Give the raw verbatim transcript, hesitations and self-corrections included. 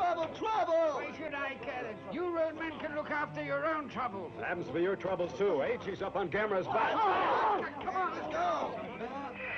trouble, trouble! Why should I care? You roadmen can look after your own troubles. Happens to be your troubles, too, H. He's up on Gamera's back. Oh, come on, let's go.